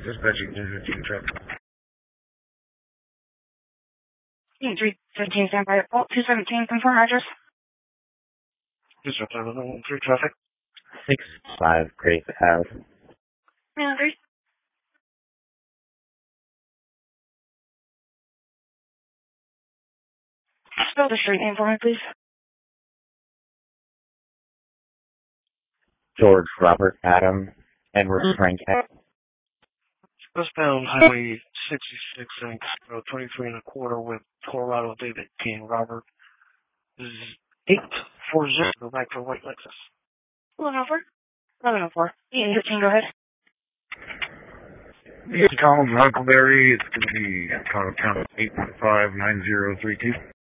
Dispatching 215 traffic. 315 standby at Vault 217, confirm address. 217 traffic. 65 Grape Ave. Yeah, agree. Spell the street name for me, please. George Robert Adam Edward Frank. Westbound Highway 66 and 23 and a quarter with Colorado David King Robert. This is 840. Go back for white Lexus. 1104. 1104. 815, go ahead. Yes, Colin from Huckleberry. It's going to be count 8.59032.